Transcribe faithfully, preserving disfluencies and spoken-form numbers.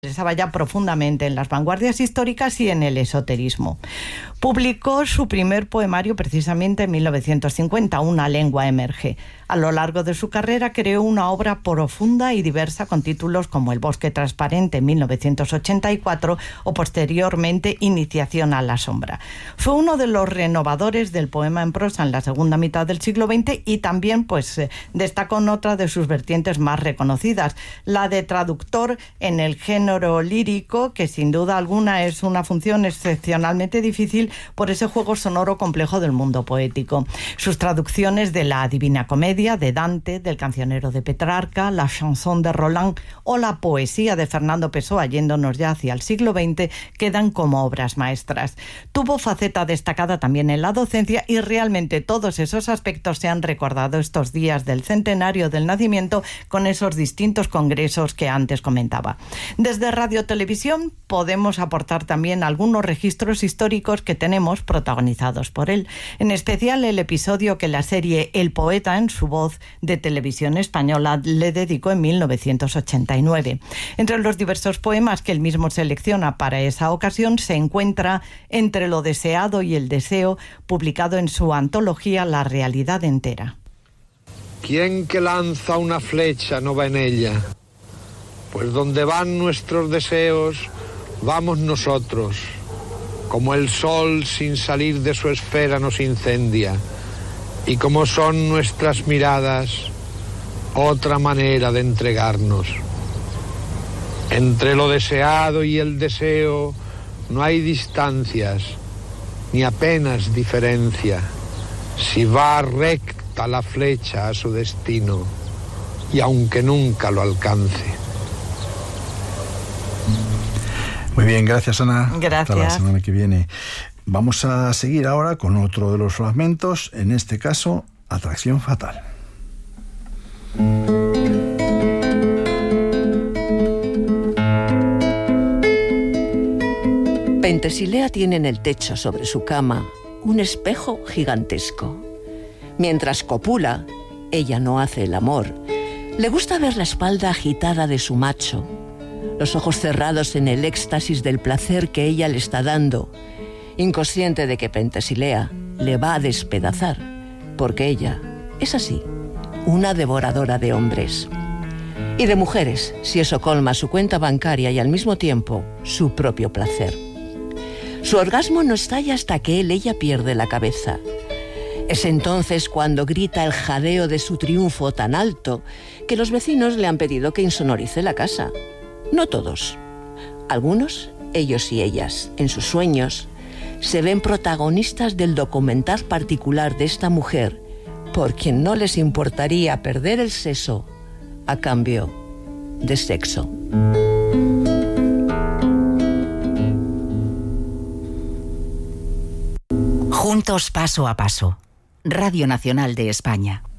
interesaba ya profundamente en las vanguardias históricas y en el esoterismo. Publicó su primer poemario precisamente en mil novecientos cincuenta, Una lengua emerge. A lo largo de su carrera creó una obra profunda y diversa con títulos como El bosque transparente en mil novecientos ochenta y cuatro o posteriormente Iniciación a la sombra. Fue uno de los renovadores del poema en prosa en la segunda mitad del siglo veinte y también pues eh, destacó en otra de sus vertientes más reconocidas, la de traductor en el género lírico, que sin duda alguna es una función excepcionalmente difícil por ese juego sonoro complejo del mundo poético. Sus traducciones de la Divina Comedia, de Dante, del Cancionero de Petrarca, la Chanson de Roland o la poesía de Fernando Pessoa, yéndonos ya hacia el siglo veinte, quedan como obras maestras. Tuvo faceta destacada también en la docencia y realmente todos esos aspectos se han recordado estos días del centenario del nacimiento con esos distintos congresos que antes comentaba. Desde Radio Televisión podemos aportar también algunos registros históricos que tenemos protagonizados por él, en especial el episodio que la serie El poeta en su voz de Televisión Española le dedicó en mil novecientos ochenta y nueve. Entre los diversos poemas que él mismo selecciona para esa ocasión se encuentra Entre lo deseado y el deseo, publicado en su antología La realidad entera. ¿Quién que lanza una flecha no va en ella? Pues donde van nuestros deseos, vamos nosotros. Como el sol sin salir de su esfera nos incendia, y como son nuestras miradas, otra manera de entregarnos. Entre lo deseado y el deseo no hay distancias, ni apenas diferencia, si va recta la flecha a su destino, y aunque nunca lo alcance. Muy bien, gracias Ana. Gracias. Hasta la semana que viene. Vamos a seguir ahora con otro de los fragmentos, en este caso, Atracción fatal. Pentesilea tiene en el techo sobre su cama un espejo gigantesco. Mientras copula, ella no hace el amor. Le gusta ver la espalda agitada de su macho, los ojos cerrados en el éxtasis del placer que ella le está dando, inconsciente de que Pentesilea le va a despedazar, porque ella es así, una devoradora de hombres. Y de mujeres, si eso colma su cuenta bancaria y al mismo tiempo su propio placer. Su orgasmo no estalla hasta que él, ella pierde la cabeza. Es entonces cuando grita el jadeo de su triunfo tan alto que los vecinos le han pedido que insonorice la casa. No todos. Algunos, ellos y ellas, en sus sueños, se ven protagonistas del documental particular de esta mujer, por quien no les importaría perder el seso a cambio de sexo. Juntos paso a paso. Radio Nacional de España.